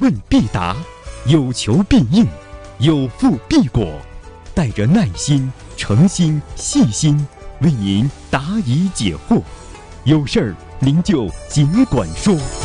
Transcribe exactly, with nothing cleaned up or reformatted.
问必答，有求必应，有付必果。带着耐心、诚心、细心，为您答疑解惑。有事儿您就尽管说。